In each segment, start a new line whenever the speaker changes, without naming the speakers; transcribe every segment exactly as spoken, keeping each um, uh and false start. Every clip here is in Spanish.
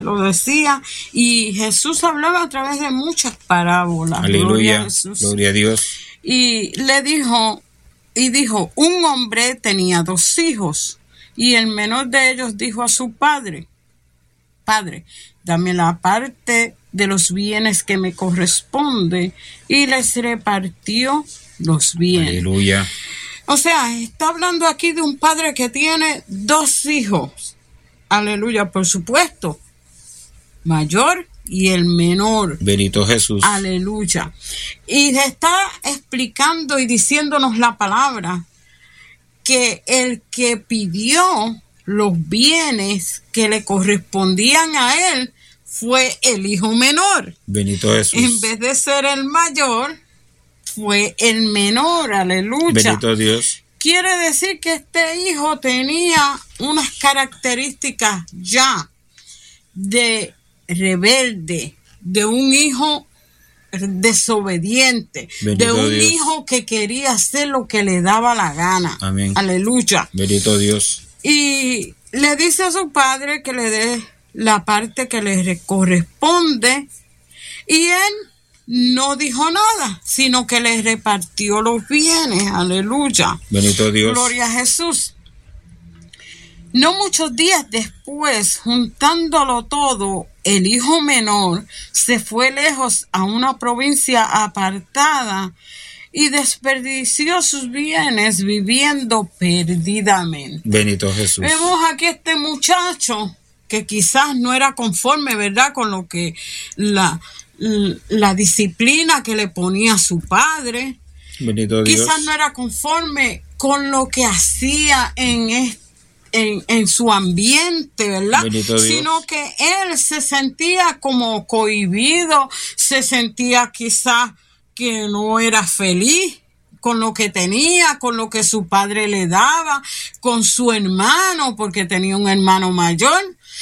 lo decía, y Jesús hablaba a través de muchas parábolas.
Aleluya,
gloria a Jesús.
Gloria a Dios.
Y le dijo, y dijo, un hombre tenía dos hijos, y el menor de ellos dijo a su padre, Padre, dame la parte de los bienes que me corresponde, y les repartió los bienes.
Aleluya.
O sea, está hablando aquí de un padre que tiene dos hijos. Aleluya, por supuesto. Mayor y el menor.
Bendito Jesús.
Aleluya. Y está explicando y diciéndonos la palabra que el que pidió los bienes que le correspondían a él fue el hijo menor.
Bendito Jesús.
En vez de ser el mayor, fue el menor. Aleluya.
Bendito Dios.
Quiere decir que este hijo tenía unas características ya de rebelde, de un hijo desobediente,
Bendito
de un
Dios.
hijo que quería hacer lo que le daba la gana.
Amén.
Aleluya.
Bendito Dios.
Y le dice a su padre que le dé la parte que le corresponde, y él no dijo nada, sino que le repartió los bienes. Aleluya.
Bendito Dios.
Gloria a Jesús. No muchos días después, juntándolo todo, el hijo menor se fue lejos a una provincia apartada y desperdició sus bienes viviendo perdidamente.
Bendito Jesús.
Vemos aquí este muchacho que quizás no era conforme, ¿verdad?, con lo que la, la disciplina que le ponía su padre.
Bendito Dios.
Quizás no era conforme con lo que hacía en este En, en su ambiente, ¿verdad?
Bendito Dios.
Sino que él se sentía como cohibido, se sentía quizás que no era feliz con lo que tenía, con lo que su padre le daba, con su hermano, porque tenía un hermano mayor.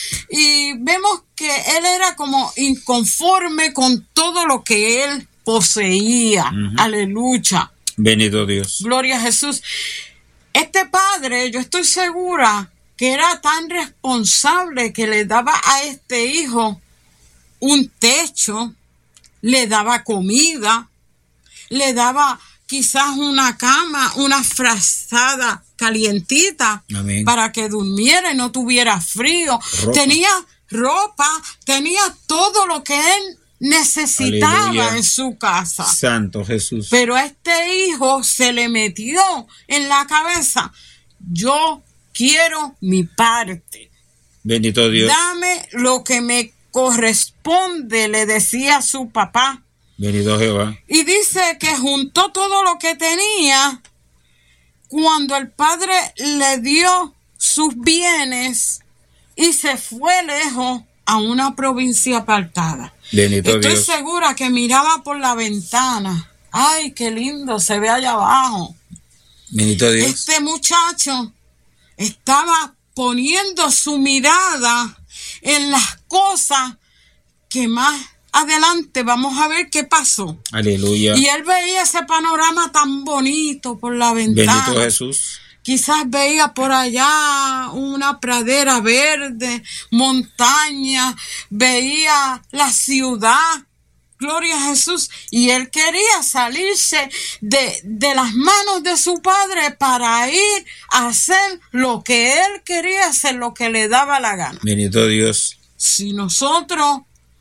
Y vemos que él era como inconforme con todo lo que él poseía. Uh-huh. Aleluya.
Bendito Dios.
Gloria a Jesús. Este padre, yo estoy segura que era tan responsable que le daba a este hijo un techo, le daba comida, le daba quizás una cama, una frazada calientita.
Amén.
Para que durmiera y no tuviera frío.
Ropa.
Tenía ropa, tenía todo lo que él necesitaba. Aleluya. En su casa.
Santo Jesús.
Pero a este hijo se le metió en la cabeza: yo quiero mi parte.
Bendito Dios.
Dame lo que me corresponde, le decía su papá.
Bendito Jehová.
Y dice que juntó todo lo que tenía. Cuando el padre le dio sus bienes y se fue lejos a una provincia apartada.
Bendito
Estoy
Dios.
segura que miraba por la ventana. Ay, qué lindo se ve allá abajo.
Bendito Dios.
Este muchacho estaba poniendo su mirada en las cosas que más adelante vamos a ver qué pasó.
Aleluya.
Y él veía ese panorama tan bonito por la ventana.
Bendito Jesús.
Quizás veía por allá una pradera verde, montaña, veía la ciudad. Gloria a Jesús. Y él quería salirse de, de las manos de su padre para ir a hacer lo que él quería hacer, lo que le daba la gana.
Bendito Dios.
Si nosotros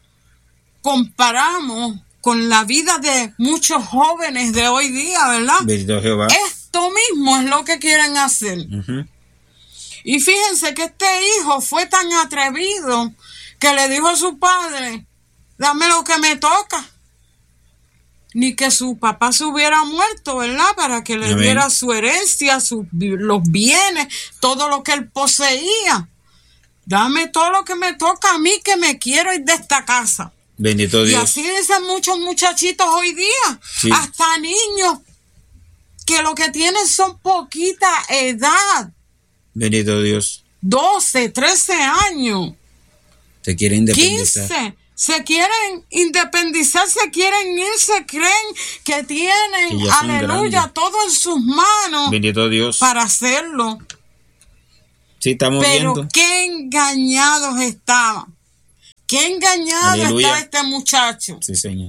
comparamos con la vida de muchos jóvenes de hoy día, ¿verdad?
Bendito Jehová.
Esto mismo es lo que quieren hacer.
Uh-huh.
Y fíjense que este hijo fue tan atrevido que le dijo a su padre: dame lo que me toca. Ni que su papá se hubiera muerto, ¿verdad? Para que le
Amén.
diera su herencia, su, los bienes, todo lo que él poseía. Dame todo lo que me toca a mí, que me quiero ir de esta casa.
Bendito Dios.
Y así dicen muchos muchachitos hoy día,
sí.
Hasta niños que lo que tienen son poquita edad.
Bendito Dios.
doce, trece años.
Se quieren independizar.
quince. Se quieren independizar, se quieren ir, se creen que tienen,
que
aleluya, todo en sus manos.
Bendito Dios.
Para hacerlo.
Sí, estamos
Pero
viendo.
qué engañados estaban. Qué engañado
Aleluya.
está este muchacho.
Sí, Señor.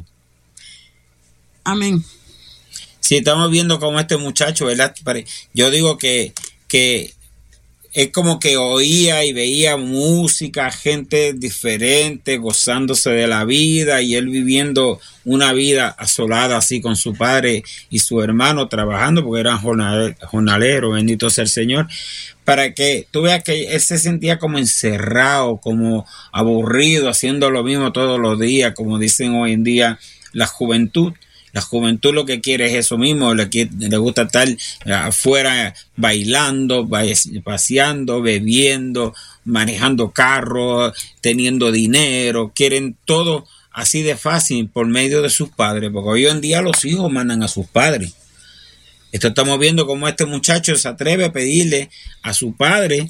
Amén.
Sí, estamos viendo como este muchacho, ¿verdad? Yo digo que, que es como que oía y veía música, gente diferente, gozándose de la vida, y él viviendo una vida asolada así con su padre y su hermano trabajando, porque eran jornaleros, bendito sea el Señor, para que tú veas que él se sentía como encerrado, como aburrido, haciendo lo mismo todos los días, como dicen hoy en día la juventud. La juventud lo que quiere es eso mismo, le, le gusta estar afuera bailando, paseando, bebiendo, manejando carros, teniendo dinero, quieren todo así de fácil por medio de sus padres, porque hoy en día los hijos mandan a sus padres. Esto estamos viendo cómo este muchacho se atreve a pedirle a su padre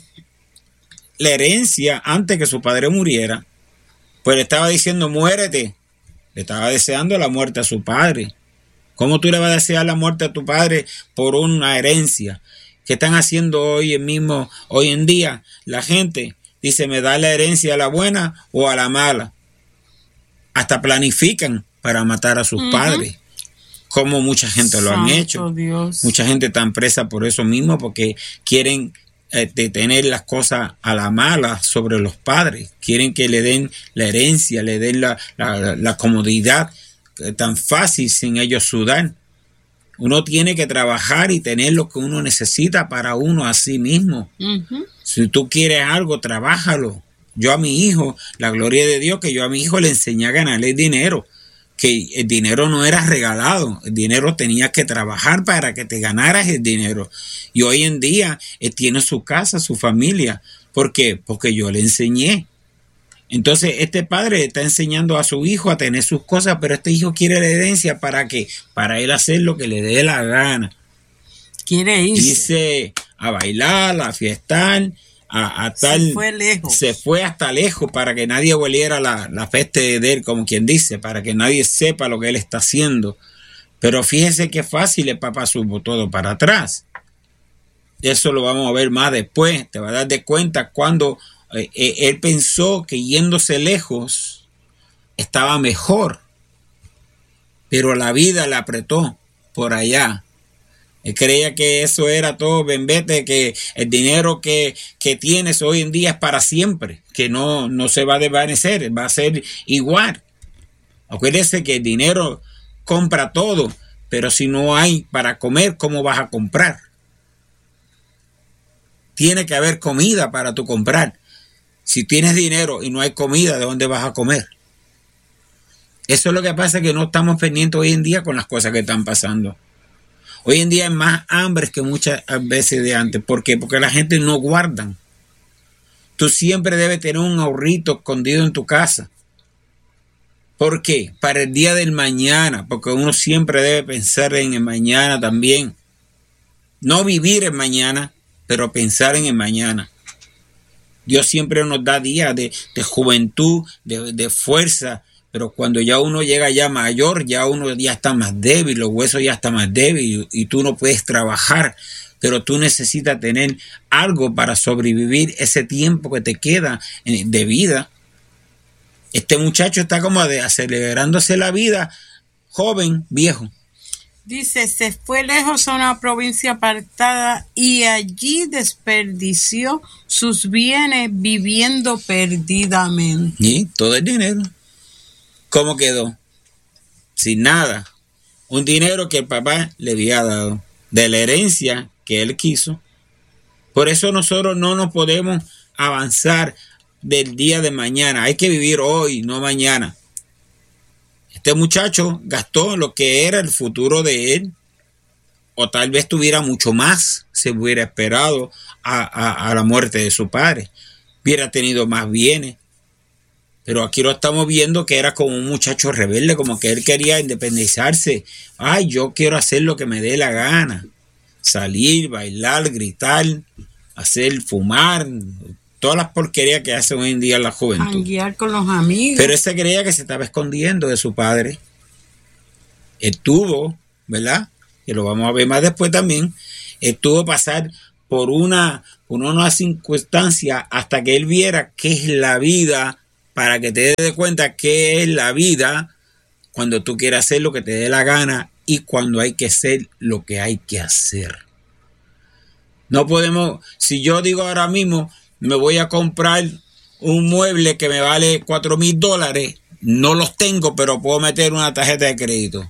la herencia antes que su padre muriera, pues le estaba diciendo muérete. Le estaba deseando la muerte a su padre. ¿Cómo tú le vas a desear la muerte a tu padre por una herencia? ¿Qué están haciendo hoy mismo, hoy en día? La gente dice, me da la herencia a la buena o a la mala. Hasta planifican para matar a sus uh-huh. padres. Como mucha gente lo han hecho.
Dios.
Mucha gente está presa por eso mismo, porque quieren eh, tener las cosas a la mala sobre los padres. Quieren que le den la herencia, le den la, la, la comodidad eh, tan fácil sin ellos sudar. Uno tiene que trabajar y tener lo que uno necesita para uno a sí mismo. Uh-huh. Si tú quieres algo, trabájalo. Yo a mi hijo, la gloria de Dios, que yo a mi hijo le enseñé a ganarle dinero. Que el dinero no era regalado, el dinero tenías que trabajar para que te ganaras el dinero. Y hoy en día él tiene su casa, su familia. ¿Por qué? Porque yo le enseñé. Entonces este padre está enseñando a su hijo a tener sus cosas, pero este hijo quiere la herencia para que, para él hacer lo que le dé la gana.
Quiere irse.
Dice a bailar, a fiestar. A, a tal,
se fue lejos.
Se fue hasta lejos para que nadie oliera la, la peste de él, como quien dice, para que nadie sepa lo que él está haciendo. Pero fíjese qué fácil el papá supo todo para atrás. Eso lo vamos a ver más después. Te vas a dar de cuenta cuando eh, eh, él pensó que yéndose lejos estaba mejor. Pero la vida le apretó por allá. Él creía que eso era todo bembete, que el dinero que, que tienes hoy en día es para siempre, que no, no se va a desvanecer, va a ser igual. Acuérdese que el dinero compra todo, pero si no hay para comer, ¿cómo vas a comprar? Tiene que haber comida para tu comprar. Si tienes dinero y no hay comida, ¿de dónde vas a comer? Eso es lo que pasa, que no estamos pendientes hoy en día con las cosas que están pasando. Hoy en día hay más hambre que muchas veces de antes. ¿Por qué? Porque la gente no guardan. Tú siempre debes tener un ahorrito escondido en tu casa. ¿Por qué? Para el día del mañana. Porque uno siempre debe pensar en el mañana también. No vivir el mañana, pero pensar en el mañana. Dios siempre nos da días de, de juventud, de, de fuerza. Pero cuando ya uno llega ya mayor, ya uno ya está más débil, los huesos ya están más débiles y tú no puedes trabajar, pero tú necesitas tener algo para sobrevivir ese tiempo que te queda de vida. Este muchacho está como de acelerándose la vida, joven, viejo.
Dice, se fue lejos a una provincia apartada y allí desperdició sus bienes viviendo perdidamente.
Y todo el dinero. ¿Cómo quedó? Sin nada. Un dinero que el papá le había dado, de la herencia que él quiso. Por eso nosotros no nos podemos avanzar del día de mañana. Hay que vivir hoy, no mañana. Este muchacho gastó lo que era el futuro de él, o tal vez tuviera mucho más, se hubiera esperado a, a, a la muerte de su padre. Hubiera tenido más bienes. Pero aquí lo estamos viendo que era como un muchacho rebelde, como que él quería independizarse. Ay, yo quiero hacer lo que me dé la gana. Salir, bailar, gritar, hacer, fumar, todas las porquerías que hacen hoy en día la juventud.
Janguear con los amigos.
Pero él se creía que se estaba escondiendo de su padre. Él tuvo, ¿verdad? Que lo vamos a ver más después también. Él tuvo que pasar por una, por una circunstancia hasta que él viera qué es la vida para que te des cuenta qué es la vida cuando tú quieres hacer lo que te dé la gana y cuando hay que hacer lo que hay que hacer. No podemos, si yo digo ahora mismo, me voy a comprar un mueble que me vale cuatro mil dólares, no los tengo, pero puedo meter una tarjeta de crédito.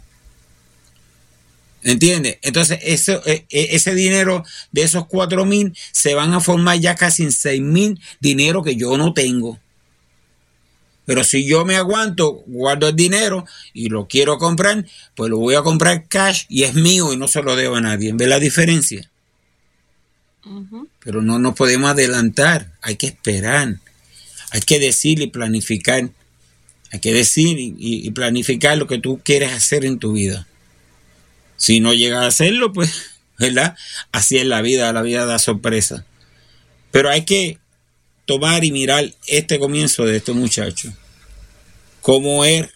¿Entiendes? Entonces, ese, ese dinero de esos cuatro mil se van a formar ya casi en seis mil, dinero que yo no tengo. Pero si yo me aguanto, guardo el dinero y lo quiero comprar, pues lo voy a comprar cash y es mío y no se lo debo a nadie. ¿Ves la diferencia? Uh-huh. Pero no nos podemos adelantar, hay que esperar, hay que decir y planificar, hay que decir y, y planificar lo que tú quieres hacer en tu vida. Si no llegas a hacerlo, pues, ¿verdad? Así es la vida, la vida da sorpresa. Pero hay que tomar y mirar este comienzo de este muchacho. Cómo él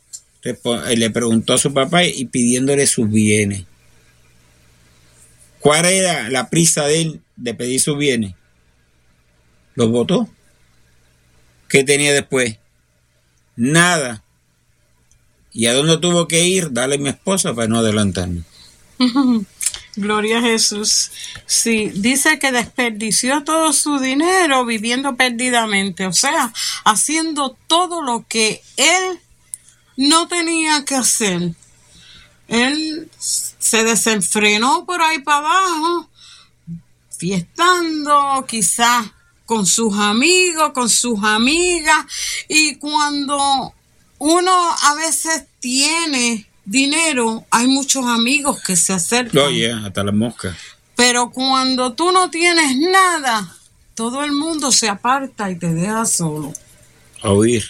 le preguntó a su papá y pidiéndole sus bienes. ¿Cuál era la prisa de él de pedir sus bienes? Los botó. ¿Qué tenía después? Nada. ¿Y a dónde tuvo que ir? Darle a mi esposa para no adelantarme.
Gloria a Jesús. Sí, dice que desperdició todo su dinero viviendo perdidamente, o sea, haciendo todo lo que él no tenía que hacer. Él se desenfrenó por ahí para abajo, fiestando, quizás con sus amigos, con sus amigas, y cuando uno a veces tiene dinero, hay muchos amigos que se acercan.
Oye, yeah, hasta las moscas.
Pero cuando tú no tienes nada, todo el mundo se aparta y te deja solo.
A huir.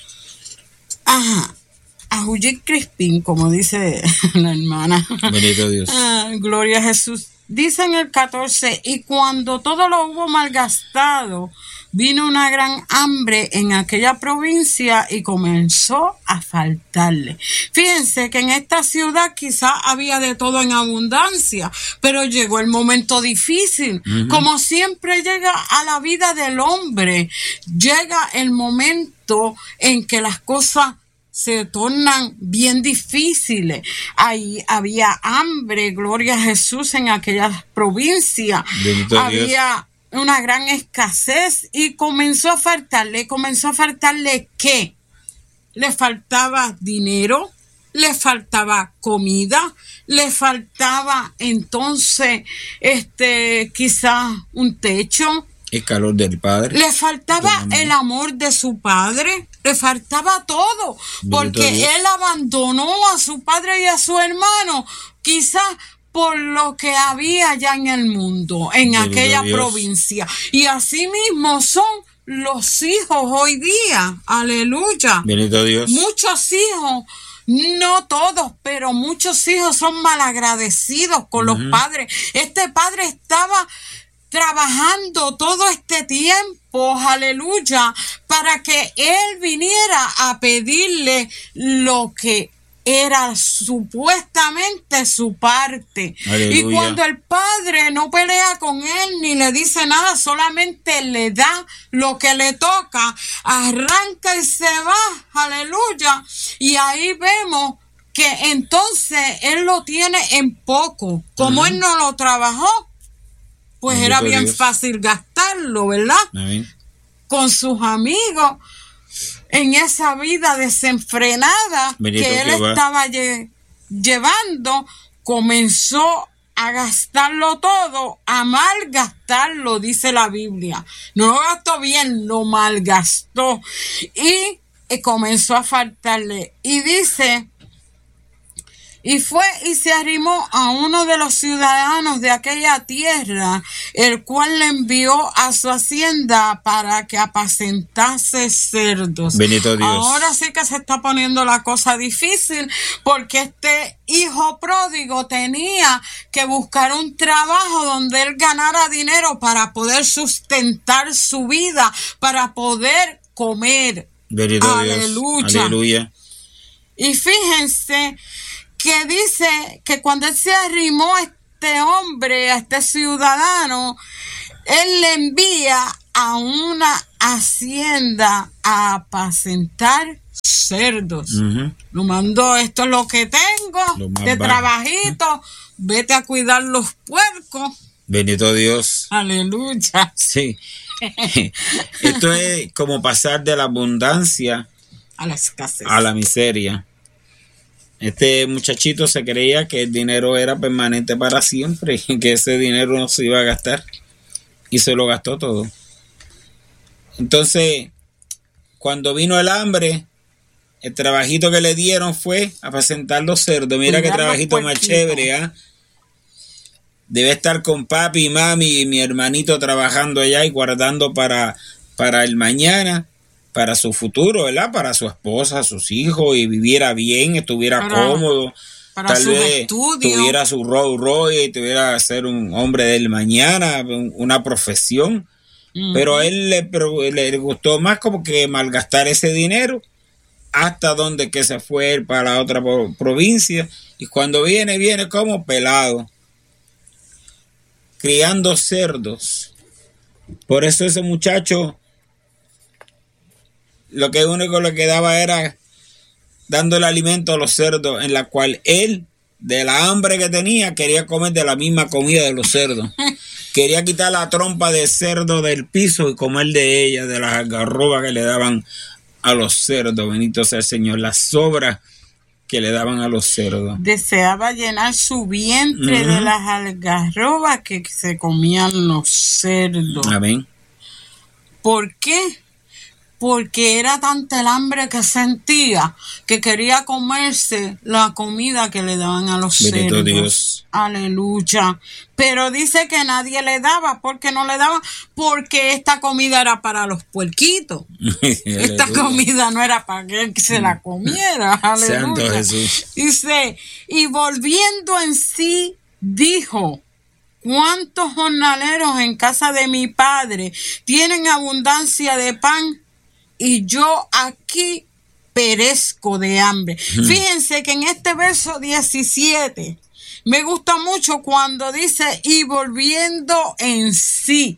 Ajá. A huir crispín, como dice la hermana.
Bendito Dios.
Ah, gloria a Jesús. Dice en el catorce, y cuando todo lo hubo malgastado, vino una gran hambre en aquella provincia y comenzó a faltarle. Fíjense que en esta ciudad quizás había de todo en abundancia, pero llegó el momento difícil. Uh-huh. Como siempre llega a la vida del hombre, llega el momento en que las cosas se tornan bien difíciles. Ahí había hambre, gloria a Jesús, en aquella provincia. Bendito había Dios. Una gran escasez y comenzó a faltarle, comenzó a faltarle ¿qué? Le faltaba dinero, le faltaba comida, le faltaba entonces este quizás un techo.
El calor del padre.
Le faltaba el amor de su padre. Le faltaba todo. Porque él abandonó a su padre y a su hermano. Quizás por lo que había ya en el mundo, en Bendito aquella Dios. Provincia. Y así mismo son los hijos hoy día. Aleluya.
Bendito Dios. Muchos
hijos. No todos, pero muchos hijos son malagradecidos con uh-huh. los padres. Este padre estaba trabajando todo este tiempo, aleluya, para que él viniera a pedirle lo que era supuestamente su parte. Aleluya. Y cuando el padre no pelea con él ni le dice nada, solamente le da lo que le toca, arranca y se va, aleluya. Y ahí vemos que entonces él lo tiene en poco. Como uh-huh. él no lo trabajó, pues Bendito era bien Dios. Fácil gastarlo, ¿verdad? Amén. Con sus amigos, en esa vida desenfrenada Bendito que él Jehová. Estaba lle- llevando, comenzó a gastarlo todo, a malgastarlo, dice la Biblia. No lo gastó bien, lo malgastó. Y, y comenzó a faltarle. Y dice... Y fue y se arrimó a uno de los ciudadanos de aquella tierra, el cual le envió a su hacienda para que apacentase cerdos.
Bendito Dios.
Ahora sí que se está poniendo la cosa difícil, porque este hijo pródigo tenía que buscar un trabajo donde él ganara dinero para poder sustentar su vida, para poder comer.
Bendito Aleluya. Dios. Aleluya.
Y fíjense que dice que cuando él se arrimó a este hombre, a este ciudadano, él le envía a una hacienda a apacentar cerdos. Uh-huh. Lo mandó, esto es lo que tengo, de trabajito, uh-huh. Vete a cuidar los puercos.
Bendito Dios.
Aleluya.
Sí. Esto es como pasar de la abundancia
a la escasez,
a la miseria. Este muchachito se creía que el dinero era permanente para siempre y que ese dinero no se iba a gastar. Y se lo gastó todo. Entonces, cuando vino el hambre, el trabajito que le dieron fue apacentar los cerdos. Mira qué trabajito más chévere, ¿eh? Debe estar con papi y mami y mi hermanito trabajando allá y guardando para, para el mañana, para su futuro, ¿verdad? Para su esposa, sus hijos, y viviera bien, estuviera para, cómodo.
Para
Tal
sus
vez
estudios.
Tuviera su Rolls Royce y tuviera que ser un hombre del mañana, una profesión. Uh-huh. Pero a él le, le gustó más como que malgastar ese dinero hasta donde que se fue para la otra provincia. Y cuando viene, viene como pelado, criando cerdos. Por eso ese muchacho, lo que único le quedaba era dándole alimento a los cerdos, en la cual él, de la hambre que tenía, quería comer de la misma comida de los cerdos. Quería quitar la trompa de cerdo del piso y comer de ella, de las algarrobas que le daban a los cerdos. Bendito sea el Señor, las sobras que le daban a los cerdos.
Deseaba llenar su vientre uh-huh. de las algarrobas que se comían los cerdos.
Amén.
¿Por qué? Porque era tanta el hambre que sentía que quería comerse la comida que le daban a los
Bendito
cerdos.
Dios.
Aleluya. Pero dice que nadie le daba. ¿Por qué no le daban? Porque esta comida era para los puerquitos. Esta comida no era para que él se la comiera. Aleluya.
Santo Jesús.
Dice, y volviendo en sí, dijo: ¿cuántos jornaleros en casa de mi padre tienen abundancia de pan? Y yo aquí perezco de hambre. Hmm. Fíjense que en este verso diecisiete me gusta mucho cuando dice y volviendo en sí.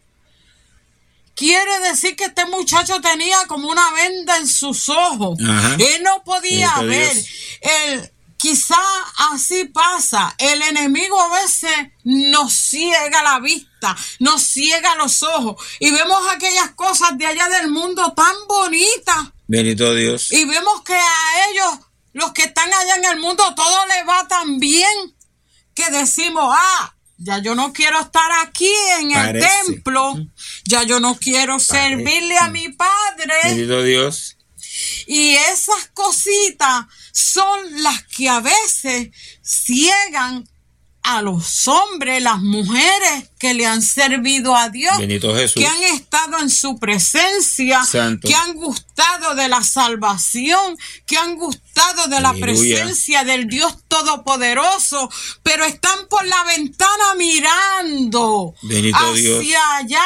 Quiere decir que este muchacho tenía como una venda en sus ojos. Ajá. Él no podía
Bendito
ver.
Dios.
Él, quizá así pasa. El enemigo a veces nos ciega la vista, nos ciega los ojos y vemos aquellas cosas de allá del mundo tan bonitas.
Bendito Dios.
Y vemos que a ellos, los que están allá en el mundo, todo les va tan bien que decimos, ah, ya yo no quiero estar aquí en Parece. el templo, ya yo no quiero Parece. servirle a mi padre.
Bendito Dios.
Y esas cositas son las que a veces ciegan a los hombres, las mujeres que le han servido a Dios,
Bendito Jesús.
que han estado en su presencia,
Santo.
que han gustado de la salvación, que han gustado de la
Aleluya.
presencia del Dios Todopoderoso, pero están por la ventana mirando
Bendito
hacia
Dios.
allá,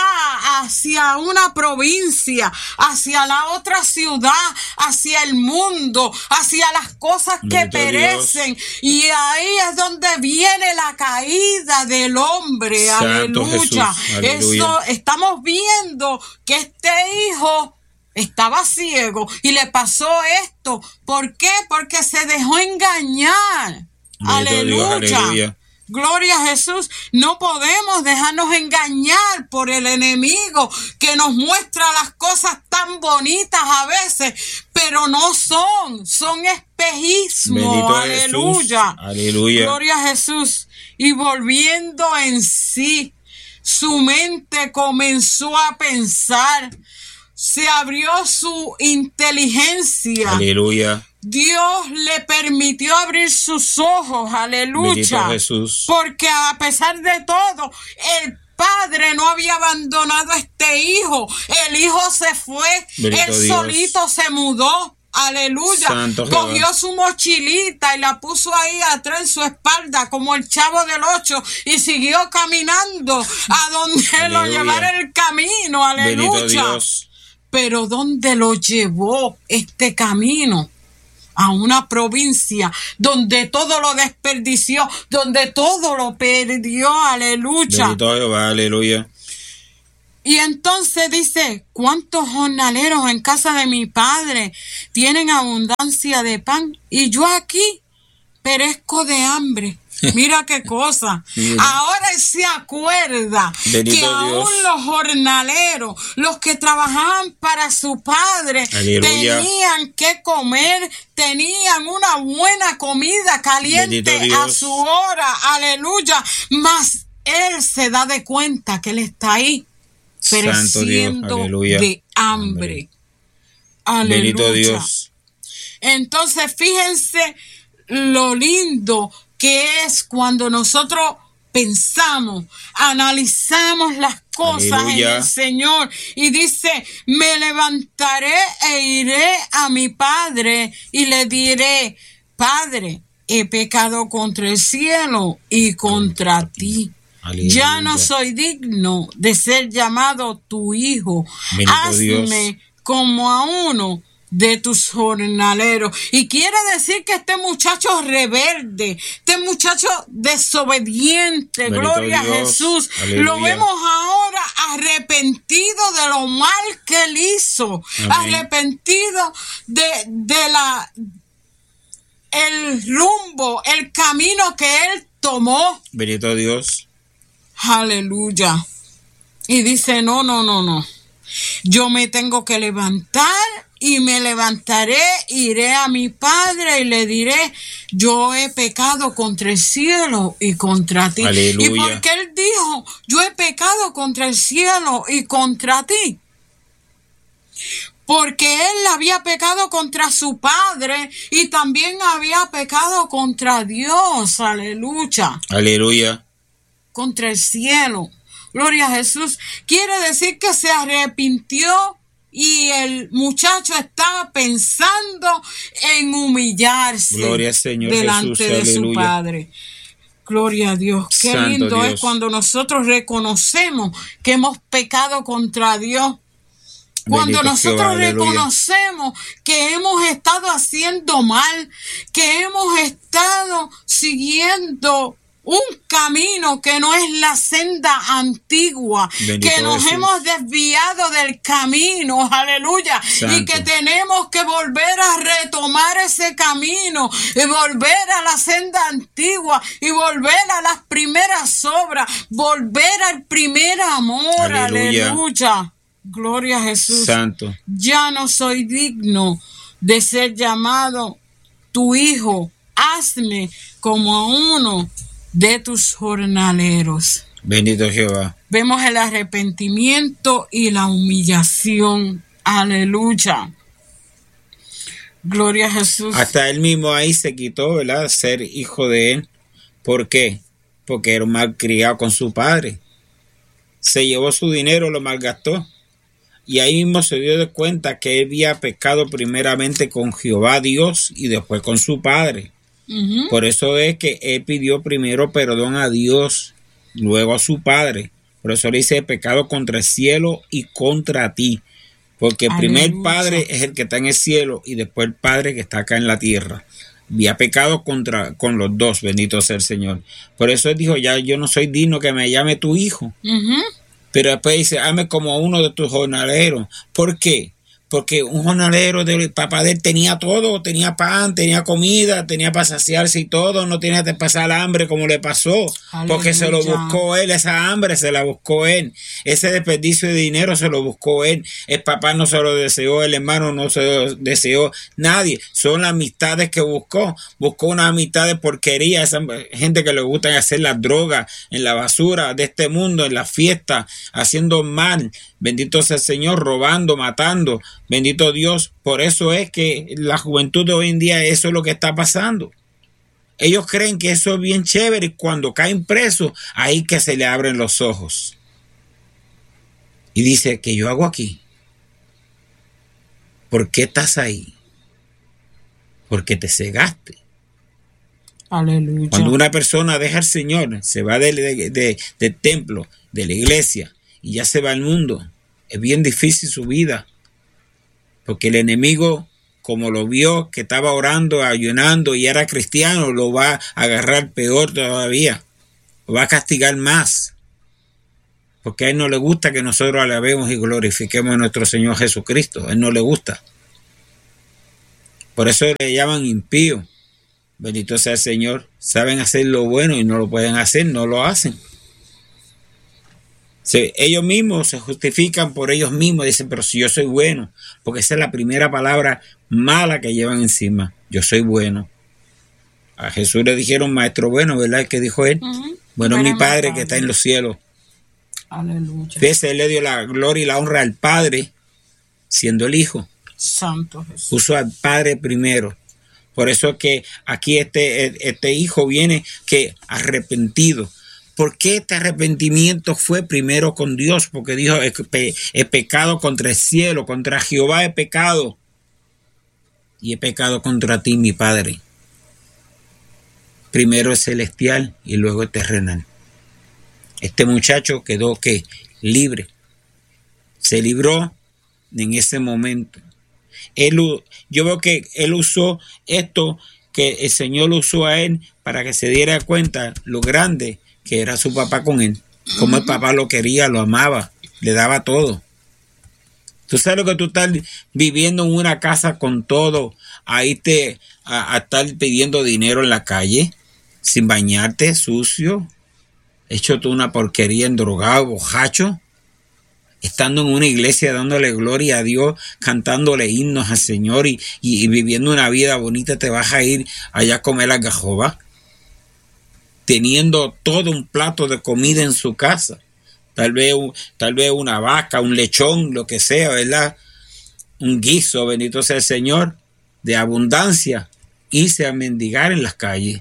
hacia una provincia, hacia la otra ciudad, hacia el mundo, hacia las cosas que
Bendito
perecen,
Dios.
Y ahí es donde viene la caída del hombre.
Santo
Aleluya.
Jesús. Aleluya.
Eso estamos viendo que este hijo estaba ciego y le pasó esto. ¿Por qué? Porque se dejó engañar. Aleluya.
Aleluya.
Gloria a Jesús. No podemos dejarnos engañar por el enemigo que nos muestra las cosas tan bonitas a veces, pero no son, son espejismos.
Bendito
Aleluya.
Jesús. Aleluya.
Gloria a Jesús. Y volviendo en sí, su mente comenzó a pensar, se abrió su inteligencia.
Aleluya.
Dios le permitió abrir sus ojos, aleluya.
Bendito Jesús.
Porque a pesar de todo, el padre no había abandonado a este hijo. El hijo se fue,
Bendito
él
Dios.
solito se mudó. Aleluya.
Santo
Cogió
Jehová.
su mochilita y la puso ahí atrás en su espalda como el Chavo del Ocho y siguió caminando a donde lo llevara el camino. Aleluya.
Bendito Dios.
Pero ¿dónde lo llevó este camino? A una provincia donde todo lo desperdició, donde todo lo perdió. Aleluya.
Bendito Jehová. Aleluya.
Y entonces dice, ¿cuántos jornaleros en casa de mi padre tienen abundancia de pan? Y yo aquí perezco de hambre. Mira qué cosa. Mira. Ahora él se acuerda Bendito que aún Dios. Los jornaleros, los que trabajaban para su padre, Aleluya. Tenían que comer, tenían una buena comida caliente a su hora. Aleluya. Mas él se da de cuenta que él está ahí pereciendo de hambre. Aleluya. Bendito Dios. Entonces fíjense lo lindo que es cuando nosotros pensamos, analizamos las cosas Aleluya. En el Señor y dice, me levantaré e iré a mi padre y le diré, Padre, he pecado contra el cielo y contra ti. Aleluya. Ya no soy digno de ser llamado tu hijo. Bendito Hazme Dios. Como a uno de tus jornaleros. Y quiere decir que este muchacho rebelde, este muchacho desobediente, Bendito gloria Dios. A Jesús, Aleluya. Lo vemos ahora arrepentido de lo mal que él hizo, Amén. Arrepentido de, de la el rumbo, el camino que él tomó.
Bendito Dios.
Aleluya. Y dice, no, no, no, no. Yo me tengo que levantar y me levantaré, iré a mi padre y le diré, yo he pecado contra el cielo y contra ti. Aleluya. Y porque él dijo, yo he pecado contra el cielo y contra ti. Porque él había pecado contra su padre y también había pecado contra Dios. Aleluya.
Aleluya.
Contra el cielo. Gloria a Jesús. Quiere decir que se arrepintió y el muchacho estaba pensando en humillarse
Gloria al Señor
delante
Jesús,
de
aleluya.
Su Padre. Gloria a Dios. Qué
Santo
lindo
Dios.
Es cuando nosotros reconocemos que hemos pecado contra Dios. Cuando
Bendito
nosotros
Jehová,
reconocemos que hemos estado haciendo mal, que hemos estado siguiendo un camino que no es la senda antigua,
Bendito
que nos
Jesús.
Hemos desviado del camino, aleluya,
Santo.
Y que tenemos que volver a retomar ese camino y volver a la senda antigua y volver a las primeras obras, volver al primer amor, aleluya. aleluya. Gloria a Jesús.
Santo.
Ya no soy digno de ser llamado tu hijo. Hazme como a uno de tus jornaleros.
Bendito Jehová.
Vemos el arrepentimiento y la humillación. Aleluya. Gloria a Jesús.
Hasta él mismo ahí se quitó, ¿verdad? Ser hijo de él. ¿Por qué? Porque era un malcriado con su padre. Se llevó su dinero, lo malgastó. Y ahí mismo se dio de cuenta que él había pecado primeramente con Jehová Dios y después con su padre. Uh-huh. Por eso es que él pidió primero perdón a Dios, luego a su padre. Por eso le dice, he pecado contra el cielo y contra ti. Porque el Aleluya. Primer padre es el que está en el cielo y después el padre que está acá en la tierra. Había pecado contra, con los dos, bendito sea el Señor. Por eso él dijo, ya yo no soy digno que me llame tu hijo. Uh-huh. Pero después dice, hazme como uno de tus jornaleros. ¿Por qué? Porque un jornalero del papá de él tenía todo, tenía pan, tenía comida, tenía para saciarse y todo, no tenía que pasar hambre como le pasó, Aleluya. Porque se lo buscó él, esa hambre se la buscó él, ese desperdicio de dinero se lo buscó él, el papá no se lo deseó, el hermano no se lo deseó, nadie, son las amistades que buscó, buscó una amistad de porquería, esa gente que le gusta hacer las drogas en la basura de este mundo, en las fiestas, haciendo mal, bendito sea el Señor, robando, matando. Bendito Dios, por eso es que la juventud de hoy en día eso es lo que está pasando. Ellos creen que eso es bien chévere y cuando caen presos, ahí que se le abren los ojos. Y dice, ¿qué yo hago aquí? ¿Por qué estás ahí? Porque te cegaste.
Aleluya.
Cuando una persona deja al Señor, se va del de, de, de templo, de la iglesia, y ya se va al mundo, es bien difícil su vida. Porque el enemigo, como lo vio que estaba orando, ayunando y era cristiano, lo va a agarrar peor todavía. Lo va a castigar más. porque a Él no le gusta que nosotros alabemos y glorifiquemos a nuestro Señor Jesucristo. A Él no le gusta. Por eso le llaman impío. Bendito sea el Señor. Saben hacer lo bueno y no lo pueden hacer, no lo hacen. Sí, ellos mismos se justifican por ellos mismos. Dicen, pero si yo soy bueno, porque esa es la primera palabra mala que llevan encima. Yo soy bueno. A Jesús le dijeron maestro bueno, ¿verdad? ¿Qué dijo él? Uh-huh. Bueno, mi Padre que está en los cielos.
Aleluya.
Fíjese, él le dio la gloria y la honra al Padre, siendo el Hijo.
Santo Jesús.
Puso al Padre primero. Por eso es que aquí este, este hijo viene que arrepentido. ¿Por qué este arrepentimiento fue primero con Dios? Porque dijo, he pecado contra el cielo, contra Jehová he pecado. Y he pecado contra ti, mi Padre. Primero es celestial y luego es terrenal. Este muchacho quedó ¿qué? Libre. Se libró en ese momento. Él, yo veo que él usó esto, que el Señor lo usó a él para que se diera cuenta lo grande que era su papá con él. Como el papá lo quería, lo amaba, le daba todo. Tú sabes lo que tú estás viviendo en una casa con todo, ahí te a, a estar pidiendo dinero en la calle, sin bañarte, sucio, hecho tú una porquería, endrogado, bojacho, estando en una iglesia dándole gloria a Dios, cantándole himnos al Señor y, y, y viviendo una vida bonita, te vas a ir allá a comer algarroba, teniendo todo un plato de comida en su casa, tal vez, tal vez una vaca, un lechón, lo que sea, ¿verdad? Un guiso, bendito sea el Señor, de abundancia, irse a mendigar en las calles.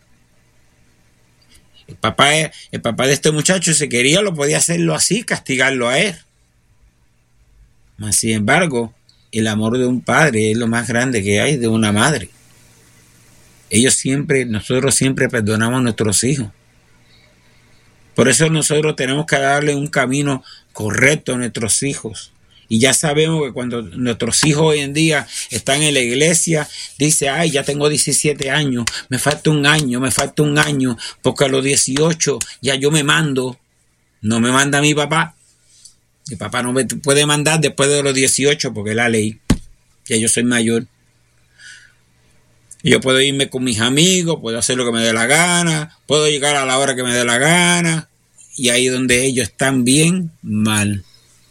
El papá, el papá de este muchacho, si quería, lo podía hacerlo así, castigarlo a él. Mas, sin embargo, el amor de un padre es lo más grande que hay de una madre. Ellos siempre, nosotros siempre perdonamos a nuestros hijos. Por eso nosotros tenemos que darle un camino correcto a nuestros hijos. Y ya sabemos que cuando nuestros hijos hoy en día están en la iglesia, dice, ay, ya tengo diecisiete años, me falta un año, me falta un año, porque a los dieciocho ya yo me mando. No me manda mi papá. Mi papá no me puede mandar después de los dieciocho, porque es la ley. Ya yo soy mayor. Yo puedo irme con mis amigos, puedo hacer lo que me dé la gana, puedo llegar a la hora que me dé la gana, y ahí donde ellos están bien mal.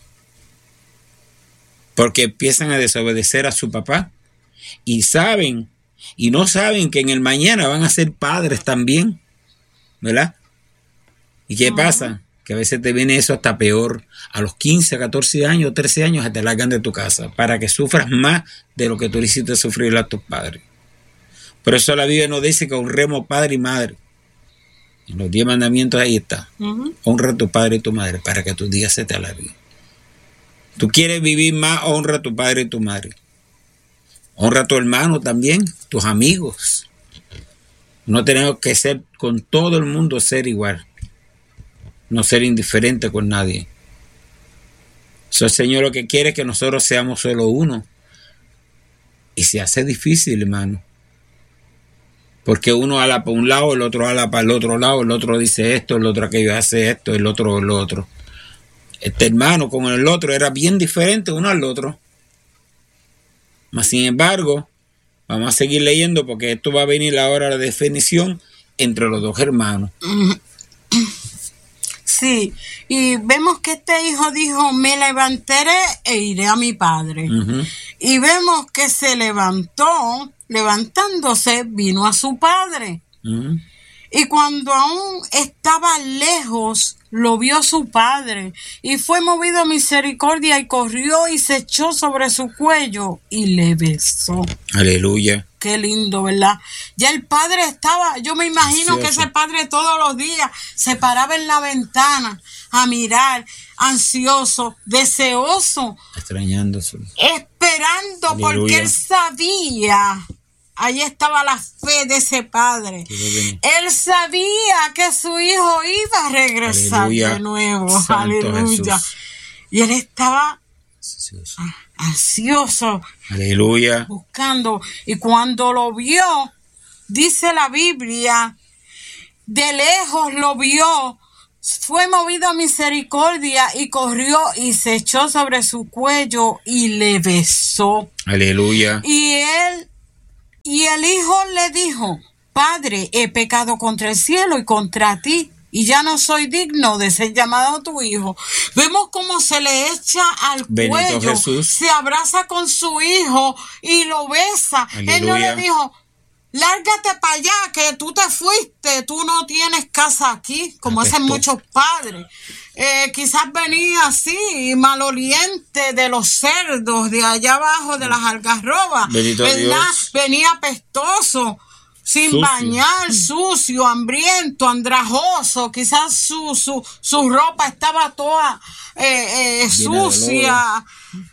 Porque empiezan a desobedecer a su papá y saben, y no saben que en el mañana van a ser padres también, ¿verdad? ¿Y qué pasa? Que a veces te viene eso hasta peor. A los quince, catorce años, trece años, te largan de tu casa para que sufras más de lo que tú le hiciste sufrir a tus padres. Por eso la Biblia nos dice que honremos padre y madre. En los diez mandamientos ahí está. Uh-huh. Honra a tu padre y tu madre para que tus días se te alarguen. Tú quieres vivir más, honra a tu padre y tu madre. Honra a tu hermano también, tus amigos. No tenemos que ser con todo el mundo, ser igual. No ser indiferente con nadie. Eso el Señor lo que quiere es que nosotros seamos solo uno. Y se hace difícil, hermano. Porque uno habla para un lado, el otro habla para el otro lado, el otro dice esto, el otro aquello hace esto, el otro lo otro. Este hermano con el otro era bien diferente uno al otro. Mas sin embargo, vamos a seguir leyendo porque esto va a venir la hora de la definición entre los dos hermanos.
Sí, y vemos que este hijo dijo, me levantaré e iré a mi padre. Uh-huh. Y vemos que se levantó, levantándose, vino a su padre. Uh-huh. Y cuando aún estaba lejos, lo vio su padre, y fue movido a misericordia, y corrió y se echó sobre su cuello, y le besó.
Aleluya.
Qué lindo, ¿verdad? Ya el padre estaba, yo me imagino ansioso. Que ese padre todos los días se paraba en la ventana a mirar, ansioso, deseoso.
Extrañándose.
Esperando, aleluya. Porque él sabía... Ahí estaba la fe de ese padre. Él sabía que su hijo iba a regresar, aleluya, de nuevo. Santo aleluya. Jesús. Y él estaba ansioso. ansioso.
Aleluya.
Buscando. Y cuando lo vio, dice la Biblia, de lejos lo vio, fue movido a misericordia y corrió y se echó sobre su cuello y le besó.
Aleluya.
Y él, y el hijo le dijo: Padre, he pecado contra el cielo y contra ti, y ya no soy digno de ser llamado tu hijo. Vemos cómo se le echa al
Bendito
cuello,
Jesús.
se abraza con su hijo y lo besa.
Aleluya.
Él no le dijo: lárgate para allá, que tú te fuiste, tú no tienes casa aquí, como
Apestó.
hacen muchos padres. Eh, quizás venía así, maloliente de los cerdos, de allá abajo de las algarrobas,
Bendito
¿verdad?
Dios.
Venía apestoso, sin
Sucio.
bañar, sucio, hambriento, andrajoso, quizás su, su, su ropa estaba toda eh, eh,
Llena de
sucia.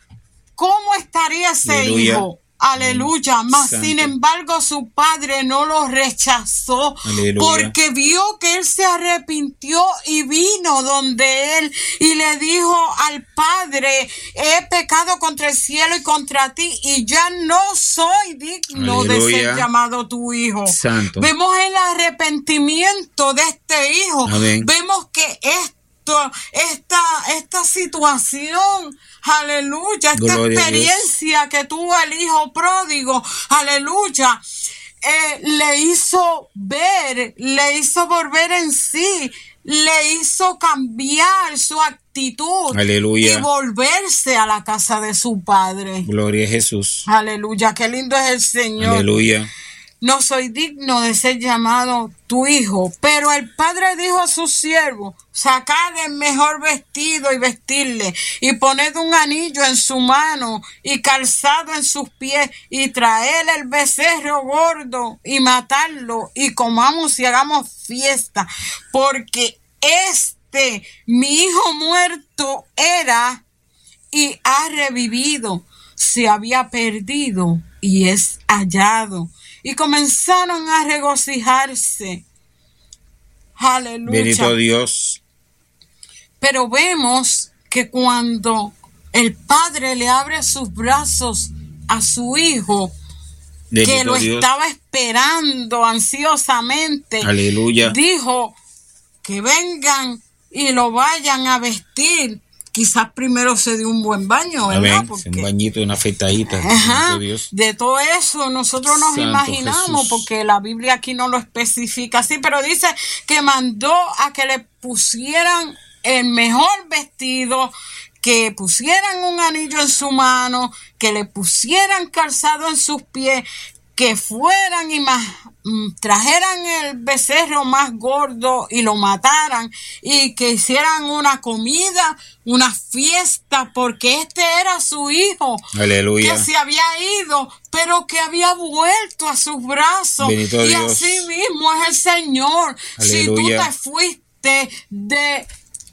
¿Cómo estaría ese
Aleluya.
hijo? Aleluya, mas
Santo.
sin embargo su padre no lo rechazó.
Aleluya.
Porque vio que él se arrepintió y vino donde él y le dijo al padre: he pecado contra el cielo y contra ti y ya no soy digno de
Aleluya.
ser llamado tu hijo.
Santo.
Vemos el arrepentimiento de este hijo.
Amén.
Vemos que esto, esta, esta situación, aleluya, esta
Gloria a
experiencia que tuvo el hijo pródigo, aleluya, eh, le hizo ver, le hizo volver en sí, le hizo cambiar su actitud
Aleluya.
y volverse a la casa de su padre.
Gloria a Jesús.
Aleluya, qué lindo es el Señor.
Aleluya.
No soy digno de ser llamado tu hijo. Pero el padre dijo a sus siervos: sacad el mejor vestido y vestirle, y poned un anillo en su mano y calzado en sus pies, y traed el becerro gordo y matadlo, y comamos y hagamos fiesta, porque este mi hijo muerto era y ha revivido, se había perdido y es hallado. Y comenzaron a regocijarse. Aleluya.
Bendito Dios.
Pero vemos que cuando el padre le abre sus brazos a su hijo,
Bendito
que lo
Dios.
estaba esperando ansiosamente,
Aleluya.
dijo que vengan y lo vayan a vestir. Quizás primero se dio un buen baño, ¿verdad?
Amén.
Porque,
Un bañito, una afeitadita.
ajá,
Bendito Dios.
de todo eso nosotros nos
Santo
imaginamos,
Jesús.
porque la Biblia aquí no lo especifica así, pero dice que mandó a que le pusieran el mejor vestido, que pusieran un anillo en su mano, que le pusieran calzado en sus pies, que fueran y más, trajeran el becerro más gordo y lo mataran, y que hicieran una comida, una fiesta, porque este era su hijo.
Aleluya.
Que se había ido, pero que había vuelto a sus brazos.
Bendito
y
Dios.
así mismo es el Señor. Si tú
Aleluya.
te fuiste de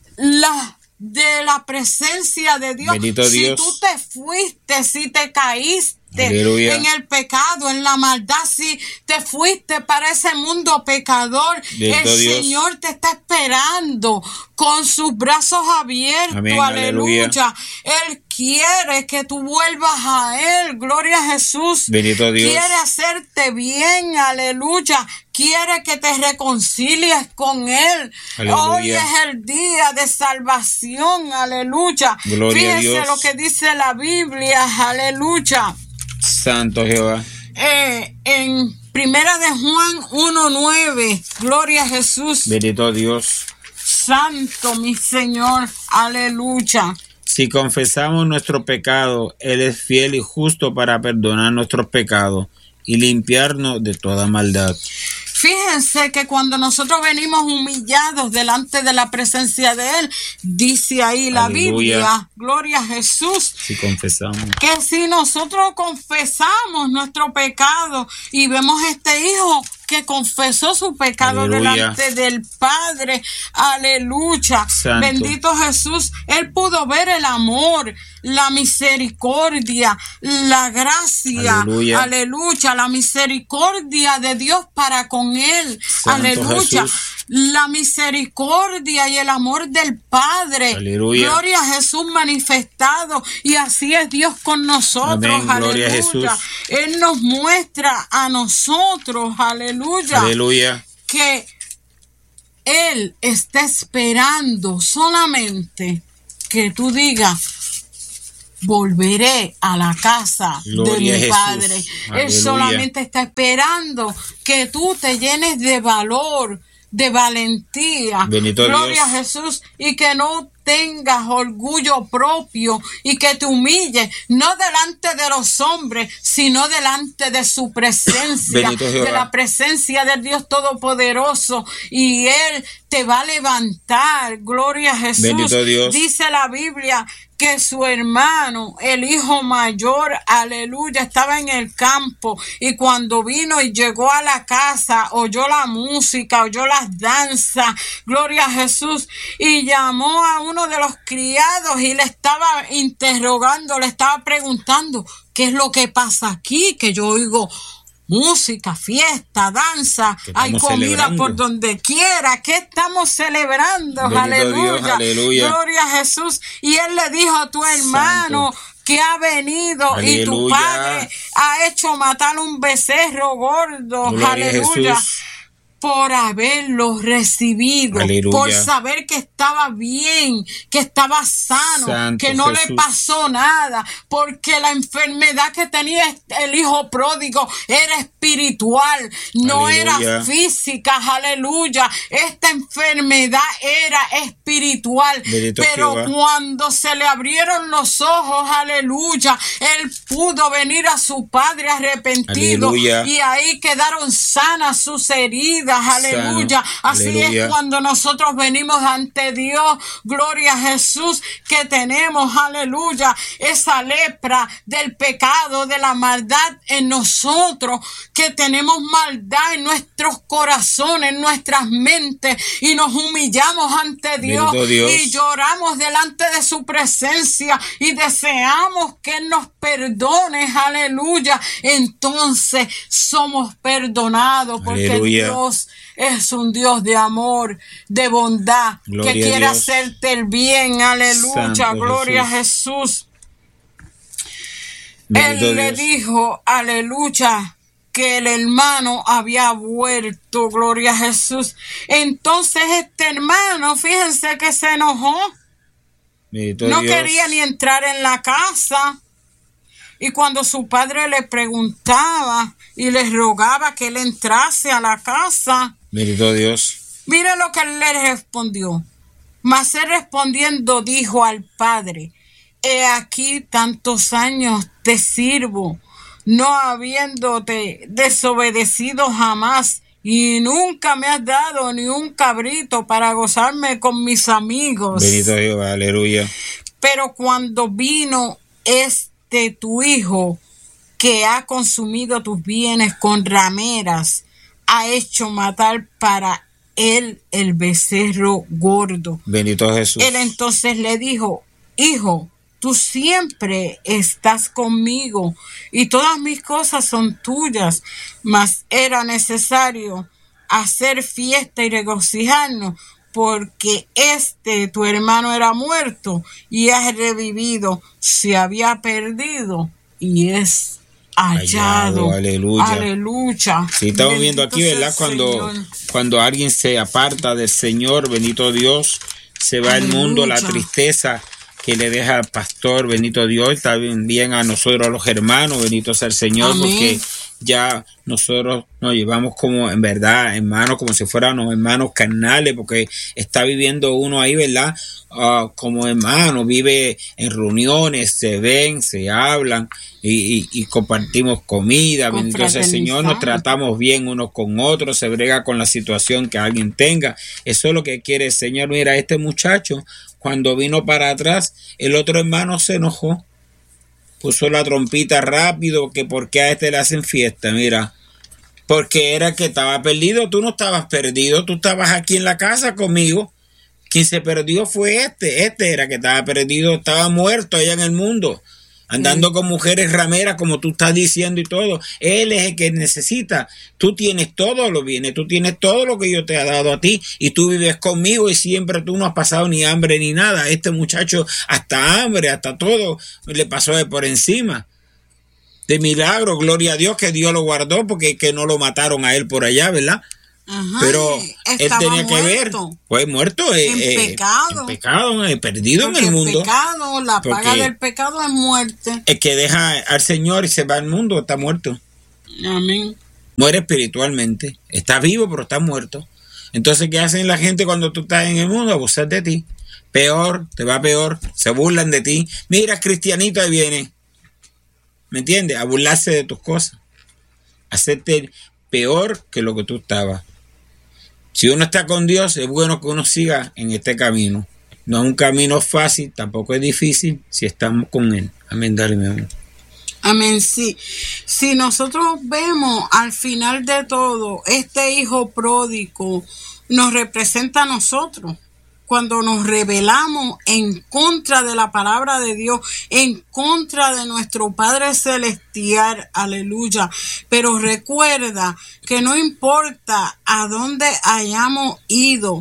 la de la presencia de Dios,
Bendito
si
Dios.
tú te fuiste, si te caíste
Aleluya.
en el pecado, en la maldad, si te fuiste para ese mundo pecador,
Bendito
el
Dios.
Señor te está esperando con sus brazos abiertos.
Amén,
Aleluya.
aleluya.
Él quiere que tú vuelvas a Él. Gloria a Jesús.
Bendito Dios.
Quiere hacerte bien. Aleluya. Quiere que te reconcilies con Él.
Aleluya.
Hoy es el día de salvación. Aleluya.
Gloria a
Fíjense
Dios.
lo que dice la Biblia. Aleluya.
Santo Jehová.
Eh, en Primera de Juan uno nueve. Gloria a Jesús.
Bendito Dios.
Santo mi Señor. Aleluya.
Si confesamos nuestro pecado, Él es fiel y justo para perdonar nuestros pecados y limpiarnos de toda maldad.
Fíjense que cuando nosotros venimos humillados delante de la presencia de Él, dice ahí la
Aleluya.
Biblia, gloria a Jesús,
Si confesamos.
que si nosotros confesamos nuestro pecado y vemos este hijo que confesó su pecado
Aleluya.
delante del Padre, aleluya,
Santo.
bendito Jesús, él pudo ver el amor, la misericordia, la gracia,
Aleluya.
aleluya, la misericordia de Dios para con él,
Santo
aleluya,
Jesús.
la misericordia y el amor del Padre,
Aleluya.
gloria a Jesús manifestado, y así es Dios con nosotros,
Amén. Gloria a
aleluya,
Jesús.
Él nos muestra a nosotros, aleluya,
Aleluya.
que Él está esperando solamente que tú digas, volveré a la casa
Gloria
de mi
a
Padre.
Jesús.
Él
Aleluya.
solamente está esperando que tú te llenes de valor, de valentía.
Bendito
Gloria
Dios.
a Jesús. Y que no tengas orgullo propio y que te humilles, no delante de los hombres, sino delante de su presencia,
Bendito Jehová.
de la presencia del Dios Todopoderoso, y Él te va a levantar. Gloria a Jesús.
Bendito Dios.
Dice la Biblia que su hermano, el hijo mayor, aleluya, estaba en el campo, y cuando vino y llegó a la casa, oyó la música, oyó las danzas, gloria a Jesús, y llamó a uno de los criados y le estaba interrogando, le estaba preguntando, ¿qué es lo que pasa aquí? Que yo oigo música, fiesta, danza, hay comida
celebrando
por donde quiera. ¿Qué estamos celebrando?
Bendito
Aleluya.
Dios, aleluya.
Gloria a Jesús. Y él le dijo a tu hermano
Santo.
que ha venido,
Aleluya.
y tu padre ha hecho matar un becerro gordo.
Gloria a
Aleluya.
Jesús.
Por haberlo recibido,
Aleluya.
por saber que estaba bien, que estaba sano,
Santo
que no
Jesús.
le pasó nada, porque la enfermedad que tenía el hijo pródigo era espiritual, no
Aleluya.
era física. Aleluya. Esta enfermedad era espiritual.
Bendito
Pero
Jehová.
cuando se le abrieron los ojos, aleluya, él pudo venir a su padre arrepentido,
Aleluya.
y ahí quedaron sanas sus heridas. Aleluya.
Sano.
Así
Aleluya.
es cuando nosotros venimos ante Dios. Gloria a Jesús, que tenemos, aleluya, esa lepra del pecado, de la maldad en nosotros, que tenemos maldad en nuestros corazones, en nuestras mentes, y nos humillamos ante Dios,
Bendito Dios.
y lloramos delante de su presencia y deseamos que Él nos perdone. Aleluya. Entonces somos perdonados, porque
Aleluya.
Dios es un Dios de amor, de bondad,
Gloria
que
a
quiere
Dios.
hacerte el bien. Aleluya.
Santo
Gloria
Jesús.
a Jesús.
Bendito
Él le
Dios.
dijo, aleluya, que el hermano había vuelto. Gloria a Jesús. Entonces este hermano, fíjense que se enojó.
Bendito
No
Dios.
quería ni entrar en la casa. Y cuando su padre le preguntaba y le rogaba que él entrase a la casa,
Bendito Dios.
mire lo que él le respondió. Mas él respondiendo dijo al padre, he aquí tantos años te sirvo, no habiéndote desobedecido jamás, y nunca me has dado ni un cabrito para gozarme con mis amigos.
Bendito Jehová. Aleluya.
Pero cuando vino este tu hijo, que ha consumido tus bienes con rameras, ha hecho matar para él el becerro gordo.
Bendito Jesús.
Él entonces le dijo, hijo, tú siempre estás conmigo y todas mis cosas son tuyas, mas era necesario hacer fiesta y regocijarnos, porque este tu hermano era muerto y ha revivido, se había perdido y es hallado.
Hallado, aleluya.
Aleluya.
Sí, estamos viendo
Bendito
aquí,
sea
¿verdad?
el
Cuando,
Señor.
cuando alguien se aparta del Señor, bendito Dios, se va el mundo, la
Aleluya.
tristeza que le deja al pastor, bendito Dios, también a nosotros los hermanos, bendito sea el Señor,
Amén.
porque ya nosotros nos llevamos como, en verdad, hermanos, como si fuéramos hermanos carnales, porque está viviendo uno ahí, ¿verdad? Uh, como hermano, vive en reuniones, se ven, se hablan y, y, y compartimos comida, bendito sea el Señor, nos tratamos bien unos con otros, se brega con la situación que alguien tenga. Eso es lo que quiere el Señor. Mira, este muchacho, cuando vino para atrás, el otro hermano se enojó, puso la trompita rápido, que porque a este le hacen fiesta, mira, porque era que estaba perdido. Tú no estabas perdido, tú estabas aquí en la casa conmigo. Quien se perdió fue este, este era que estaba perdido, estaba muerto allá en el mundo, andando mm. con mujeres rameras, como tú estás diciendo y todo. Él es el que necesita. Tú tienes todo lo bienes, tú tienes todo lo que yo te he dado a ti, y tú vives conmigo y siempre tú no has pasado ni hambre ni nada. Este muchacho hasta hambre, hasta todo le pasó de por encima. De milagro, gloria a Dios que Dios lo guardó, porque que no lo mataron a él por allá, ¿verdad?
Ajá,
pero él tenía
muerto.
que ver, fue muerto
en
eh,
pecado,
en pecado, eh, perdido
porque
en el mundo.
El pecado, la paga del pecado es muerte.
El que deja al Señor y se va al mundo está muerto.
Amén.
Muere espiritualmente, está vivo pero está muerto. Entonces, ¿qué hacen la gente cuando tú estás en el mundo? Abusar de ti. Peor, te va peor, se burlan de ti. Mira, cristianito, ahí viene. ¿Me entiendes? A burlarse de tus cosas. Hacerte peor que lo que tú estabas. Si uno está con Dios, es bueno que uno siga en este camino. No es un camino fácil, tampoco es difícil si estamos con Él. Amén, dale, mi amor.
Amén, sí. Si nosotros vemos al final de todo, este hijo pródigo nos representa a nosotros. Cuando nos rebelamos en contra de la palabra de Dios, en contra de nuestro Padre Celestial, aleluya. Pero recuerda que no importa a dónde hayamos ido,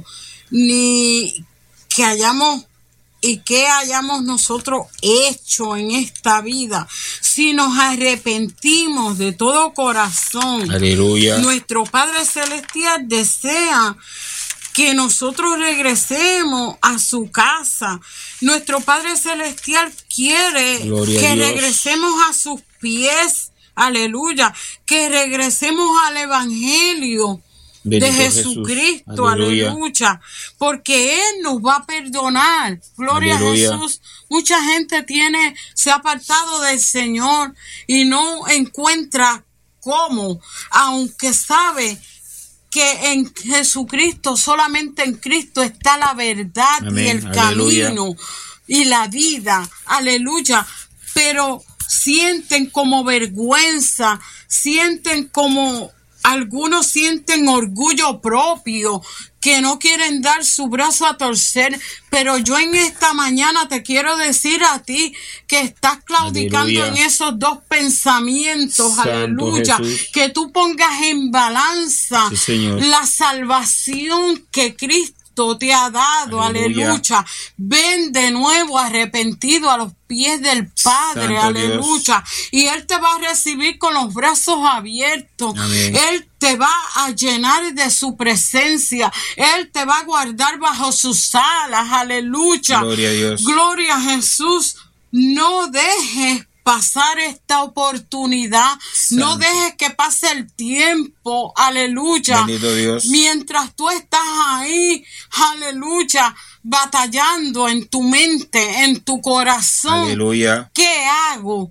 ni que hayamos y qué hayamos nosotros hecho en esta vida, si nos arrepentimos de todo corazón,
aleluya,
nuestro Padre Celestial desea que nosotros regresemos a su casa. Nuestro Padre Celestial quiere
Gloria
que
a Dios.
regresemos a sus pies, aleluya, que regresemos al Evangelio
Bendito
de Jesucristo,
Jesús. Aleluya.
aleluya, porque Él nos va a perdonar. Gloria
Aleluya.
a Jesús. Mucha gente tiene, se ha apartado del Señor y no encuentra cómo, aunque sabe que en Jesucristo, solamente en Cristo está la verdad. Amén. Y el aleluya. Camino y la vida, aleluya, pero sienten como vergüenza, sienten como, algunos sienten orgullo propio, que no quieren dar su brazo a torcer, pero yo en esta mañana te quiero decir a ti que estás claudicando aleluya. En esos dos pensamientos, Santo aleluya, Jesús. Que tú pongas en balanza sí, la salvación que Cristo te ha dado, aleluya. aleluya. Ven de nuevo arrepentido a los pies del Padre, Santo aleluya. Dios. Y Él te va a recibir con los brazos abiertos. Amén. Él te va a llenar de su presencia. Él te va a guardar bajo sus alas, aleluya.
Gloria a Dios.
Gloria a Jesús. No dejes pasar esta oportunidad, Santo. No dejes que pase el tiempo, aleluya.
Bendito Dios.
Mientras tú estás ahí, aleluya, batallando en tu mente, en tu corazón.
Aleluya.
¿Qué hago?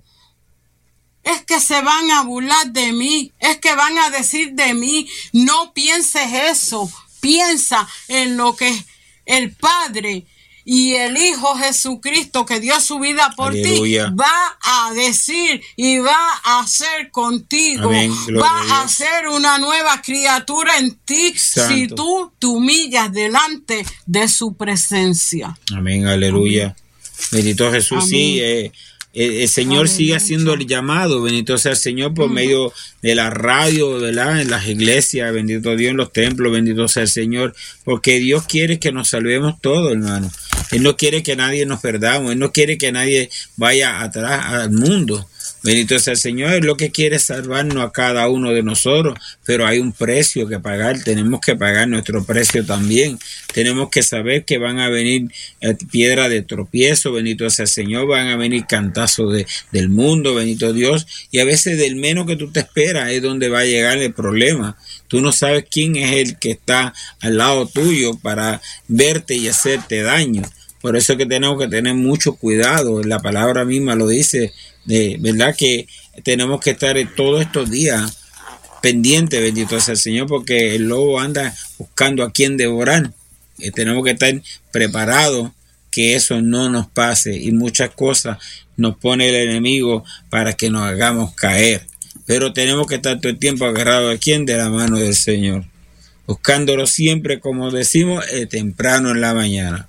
Es que se van a burlar de mí, es que van a decir de mí. No pienses eso, piensa en lo que el Padre y el Hijo Jesucristo, que dio su vida por aleluya. Ti, va a decir y va a hacer contigo. Amén. Va a, a hacer una nueva criatura en ti, Santo. Si tú te humillas delante de su presencia.
Amén, aleluya. Amén. Bendito Jesús, amén. Sí. Eh, El, el Señor aleluya. Sigue haciendo el llamado, bendito sea el Señor, por uh-huh. medio de la radio, ¿verdad? En las iglesias, bendito Dios, en los templos, bendito sea el Señor, porque Dios quiere que nos salvemos todos, hermano. Él no quiere que nadie nos perdamos, Él no quiere que nadie vaya atrás al mundo. Bendito sea el Señor, Él lo que quiere es salvarnos a cada uno de nosotros, pero hay un precio que pagar, tenemos que pagar nuestro precio también. Tenemos que saber que van a venir eh, piedra de tropiezo, bendito sea el Señor, van a venir cantazos de, del mundo, bendito Dios, y a veces del menos que tú te esperas es donde va a llegar el problema. Tú no sabes quién es el que está al lado tuyo para verte y hacerte daño. Por eso es que tenemos que tener mucho cuidado. La palabra misma lo dice, de verdad que tenemos que estar todos estos días pendientes, bendito sea el Señor, porque el lobo anda buscando a quien devorar. Y tenemos que estar preparados que eso no nos pase, y muchas cosas nos pone el enemigo para que nos hagamos caer. Pero tenemos que estar todo el tiempo agarrados a quien, de la mano del Señor, buscándolo siempre, como decimos, eh, temprano en la mañana.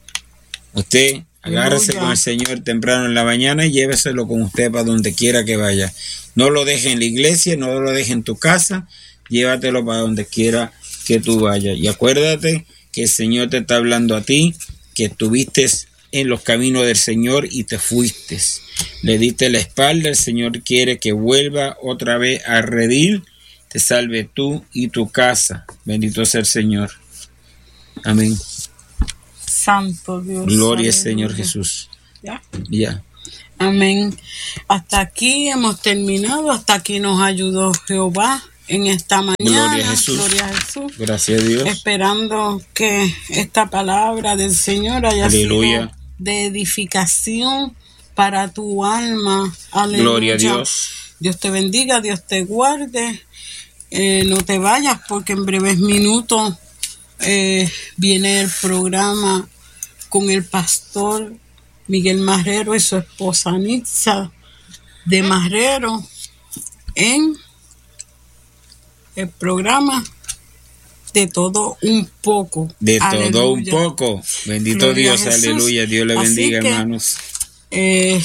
Usted agárrese con el Señor temprano en la mañana y lléveselo con usted para donde quiera que vaya. No lo deje en la iglesia, no lo deje en tu casa, llévatelo para donde quiera que tú vayas. Y acuérdate que el Señor te está hablando a ti, que estuviste en los caminos del Señor y te fuiste. Le diste la espalda, el Señor quiere que vuelva otra vez a redil. te salve tú y tu casa. Bendito sea el Señor. Amén.
Santo Dios.
Gloria al Señor Jesús.
Ya.
Ya.
Amén. Hasta aquí hemos terminado. Hasta aquí nos ayudó Jehová en esta mañana.
Gloria a Jesús.
Gloria a Jesús.
Gracias a Dios.
Esperando que esta palabra del Señor haya
Aleluya.
sido de edificación para tu alma. Aleluya.
Gloria a Dios.
Dios te bendiga, Dios te guarde. Eh, no te vayas porque en breves minutos eh, viene el programa con el pastor Miguel Marrero y su esposa Nitza de Marrero en el programa De Todo Un Poco.
De
Aleluya.
todo un poco. Bendito
Gloria
Dios,
a Jesús.
aleluya. Dios le bendiga,
Así que,
hermanos.
Eh,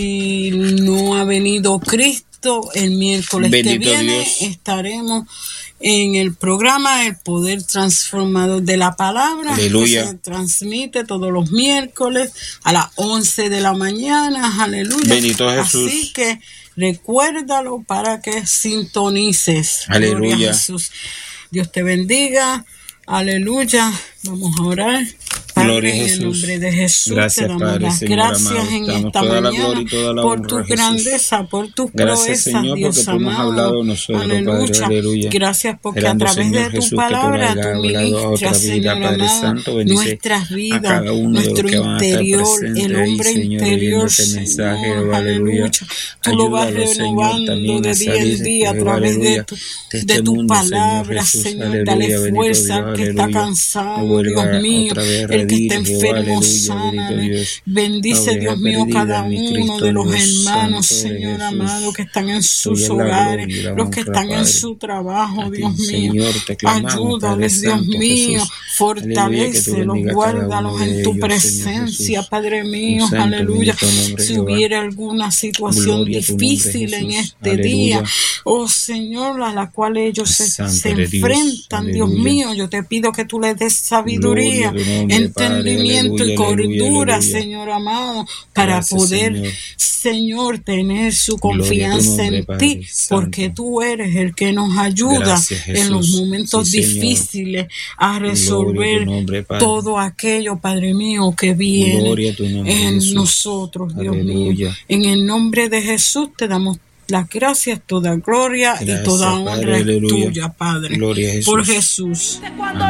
si no ha venido Cristo, el miércoles
Bendito
que viene
Dios.
estaremos en el programa El Poder Transformador de la Palabra.
Aleluya.
Que se transmite todos los miércoles a las once de la mañana. Aleluya.
Bendito Jesús.
Así que recuérdalo para que sintonices.
Aleluya.
Gloria a Jesús. Dios te bendiga. Aleluya. Vamos a orar. Padre,
Gloria a
en el
Jesús.
nombre de Jesús,
Gracias,
te damos
Padre,
las
Señor
gracias
amado.
en
Damos
esta
toda la
mañana
gloria y toda la
por
honra,
tu
Jesús.
grandeza, por tus
Gracias,
proezas,
Señor,
Dios
porque tú nos has
amado.
hablado a nosotros,
Aleluya.
Padre, aleluya.
Gracias porque
Esperando,
a través
Señor
de tu
Jesús, que tú
palabra
hayas
tú
hablado a otra
ministras,
vida,
Señor
Padre
amado,
Santo. Bendice
nuestras
a
vidas,
cada uno de los
nuestro
que van a estar
interior,
presentes
el
ahí,
hombre
Señor, oyendo
interior,
este mensaje,
Señor,
aleluya.
aleluya. Tú lo vas
Ayúdalo, Señor,
renovando
también
de
a
día en
salir,
día a
Señor,
través de
aleluya,
tu,
de este
de tu
mundo, Señor
palabra,
Jesús,
Señor.
aleluya,
Dale
bendito
fuerza al
Dios,
que está
aleluya.
cansado,
No vuelva
Dios mío,
otra vez a
el que está
redir, Jehová,
enfermo,
aleluya,
sánale.
bendito Dios.
Bendice,
No
Dios
dejes
mío,
perdida,
cada
mi
uno
Cristo
de los
Dios
hermanos,
santo eres
Señor
Jesús.
amado, que están en sus
Tuya es la
hogares,
gloria y la
los que
honra,
están en
Padre.
su trabajo,
A ti,
Dios mío.
Señor, te clamamos, Padre
Ayúdales, Dios
Santo,
mío,
Jesús. Aleluya, que tú
fortalécelos,
bendiga a cada
guárdalos
uno de
en tu
ellos, Señor
presencia,
Jesús.
Padre
Tu
mío,
santo,
aleluya.
bendito nombre,
Si
Jehová.
hubiera alguna situación
Gloria a tu nombre,
difícil en
Jesús.
este
Aleluya.
día, oh Señor, a la cual ellos se,
Santo
se
eres Dios.
enfrentan, Dios
Aleluya.
mío, yo te pido que tú les des sabiduría,
Gloria a tu nombre,
entendimiento
Padre.
y
Aleluya, aleluya,
cordura,
aleluya.
Señor amado, para
Gracias,
poder,
Señor.
Señor, tener su
Gloria a tu
confianza
nombre,
en
Padre
ti,
Santo.
porque tú eres el que nos ayuda
Gracias,
en los
Jesús.
momentos
Sí, Señor.
difíciles a
Gloria a
resolver
tu nombre, Padre.
todo aquello, Padre mío, que viene
Gloria a tu nombre,
en
Jesús.
nosotros, Dios mío.
Aleluya.
En el nombre de Jesús te damos las gracias, toda gloria
Gracias,
y toda
Padre,
honra es
aleluya.
tuya, Padre.
Gloria a Jesús.
Por Jesús.